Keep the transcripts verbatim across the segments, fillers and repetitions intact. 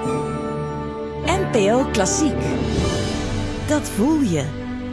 N P O Klassiek. Dat voel je.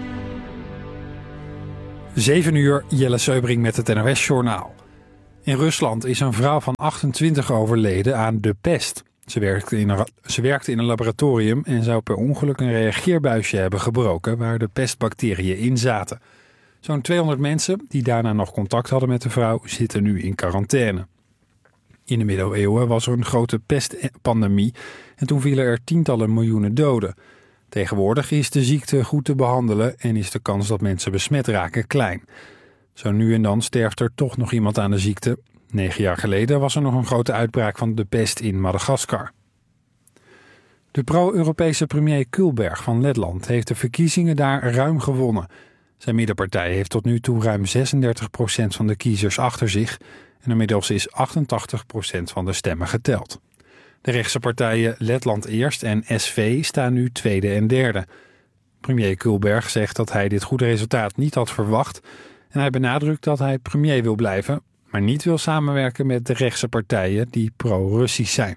zeven uur, Jelle Seubring met het N O S-journaal. In Rusland is een vrouw van achtentwintig overleden aan de pest. Ze werkte, in een, ze werkte in een laboratorium en zou per ongeluk een reageerbuisje hebben gebroken waar de pestbacteriën in zaten. Zo'n tweehonderd mensen die daarna nog contact hadden met de vrouw zitten nu in quarantaine. In de middeleeuwen was er een grote pestpandemie en toen vielen er tientallen miljoenen doden. Tegenwoordig is de ziekte goed te behandelen en is de kans dat mensen besmet raken klein. Zo nu en dan sterft er toch nog iemand aan de ziekte. Negen jaar geleden was er nog een grote uitbraak van de pest in Madagaskar. De pro-Europese premier Kullberg van Letland heeft de verkiezingen daar ruim gewonnen. Zijn middenpartij heeft tot nu toe ruim zesendertig procent van de kiezers achter zich en inmiddels is achtentachtig procent van de stemmen geteld. De rechtse partijen Letland Eerst en S V staan nu tweede en derde. Premier Kullberg zegt dat hij dit goede resultaat niet had verwacht en hij benadrukt dat hij premier wil blijven, maar niet wil samenwerken met de rechtse partijen die pro-Russisch zijn.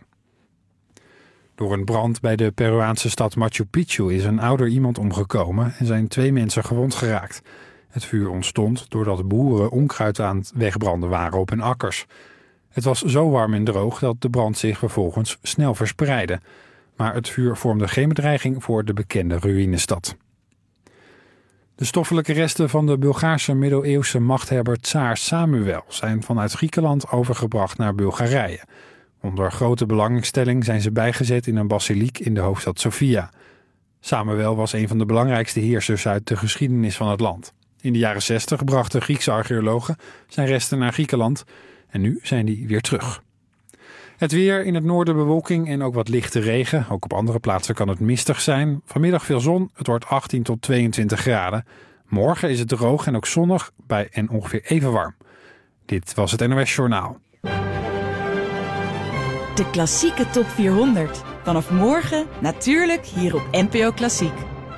Door een brand bij de Peruaanse stad Machu Picchu is een ouder iemand omgekomen en zijn twee mensen gewond geraakt. Het vuur ontstond doordat boeren onkruid aan het wegbranden waren op hun akkers. Het was zo warm en droog dat de brand zich vervolgens snel verspreidde. Maar het vuur vormde geen bedreiging voor de bekende ruïnestad. De stoffelijke resten van de Bulgaarse middeleeuwse machthebber Tsaar Samuel zijn vanuit Griekenland overgebracht naar Bulgarije. Onder grote belangstelling zijn ze bijgezet in een basiliek in de hoofdstad Sofia. Samuel was een van de belangrijkste heersers uit de geschiedenis van het land. In de jaren zestig brachten Griekse archeologen zijn resten naar Griekenland en nu zijn die weer terug. Het weer, in het noorden bewolking en ook wat lichte regen. Ook op andere plaatsen kan het mistig zijn. Vanmiddag veel zon, het wordt achttien tot tweeëntwintig graden. Morgen is het droog en ook zonnig bij en ongeveer even warm. Dit was het N O S-journaal. De klassieke top vierhonderd. Vanaf morgen natuurlijk hier op N P O Klassiek.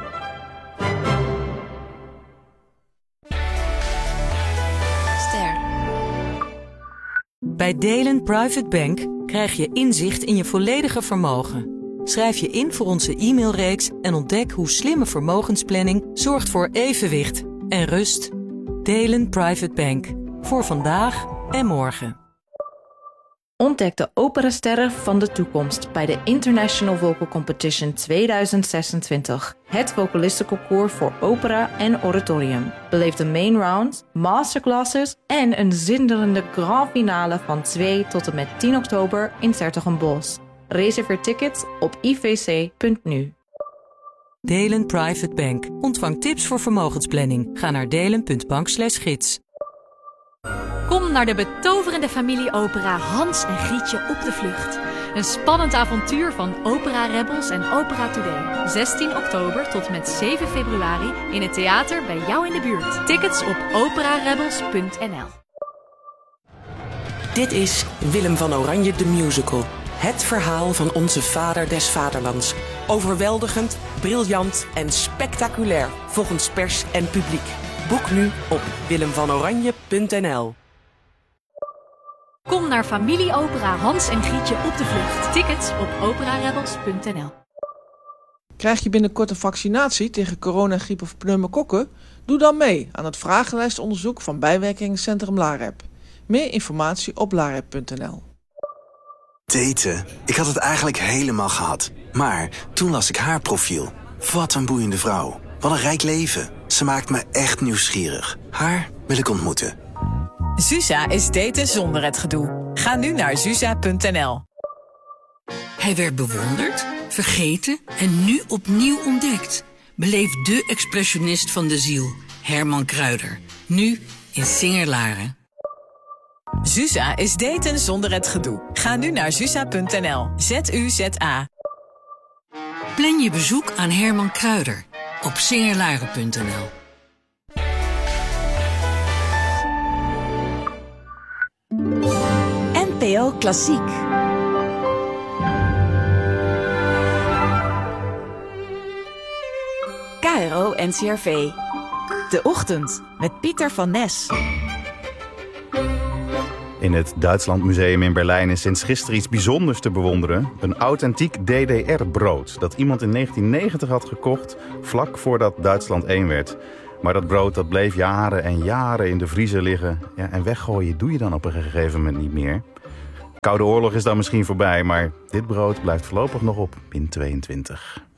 Bij Delen Private Bank krijg je inzicht in je volledige vermogen. Schrijf je in voor onze e-mailreeks en ontdek hoe slimme vermogensplanning zorgt voor evenwicht en rust. Delen Private Bank. Voor vandaag en morgen. Ontdek de operasterren van de toekomst bij de International Vocal Competition tweeduizend zesentwintig. Het vocalistenconcours voor opera en oratorium. Beleef de main round, masterclasses en een zinderende grand finale van twee tot en met tien oktober in 's-Hertogenbosch. Reserveer tickets op i v c punt n u. Delen Private Bank. Ontvang tips voor vermogensplanning. Ga naar delen punt bank slash gids. Kom naar de betoverende familieopera Hans en Grietje op de vlucht. Een spannend avontuur van Opera Rebels en Opera Today. zestien oktober tot met zeven februari in het theater bij jou in de buurt. Tickets op opera rebels punt n l. Dit is Willem van Oranje de Musical. Het verhaal van onze vader des vaderlands. Overweldigend, briljant en spectaculair volgens pers en publiek. Boek nu op willem van oranje punt n l. Kom naar familieopera Hans en Grietje op de vlucht. Tickets op opera rebels punt n l. Krijg je binnenkort een vaccinatie tegen corona, griep of pneumokokken? Doe dan mee aan het vragenlijstonderzoek van bijwerkingencentrum LAREP. Meer informatie op larep punt n l. Daten. Ik had het eigenlijk helemaal gehad. Maar toen las ik haar profiel. Wat een boeiende vrouw. Wat een rijk leven. Ze maakt me echt nieuwsgierig. Haar wil ik ontmoeten. Zuza is daten zonder het gedoe. Ga nu naar zuza punt n l. Hij werd bewonderd, vergeten en nu opnieuw ontdekt. Beleef de expressionist van de ziel, Herman Kruijder. Nu in Singer-Laren. Zuza is daten zonder het gedoe. Ga nu naar zuza punt n l. Z U Z A. Plan je bezoek aan Herman Kruijder op singerlaren punt n l. N P O Klassiek. K R O N C R V. De Ochtend met Pieter van Nes. In het Duitslandmuseum in Berlijn is sinds gisteren iets bijzonders te bewonderen. Een authentiek D D R-brood dat iemand in negentien negentig had gekocht, vlak voordat Duitsland één werd. Maar dat brood dat bleef jaren en jaren in de vriezer liggen. Ja, en weggooien doe je dan op een gegeven moment niet meer. Koude Oorlog is dan misschien voorbij, maar dit brood blijft voorlopig nog op min tweeëntwintig.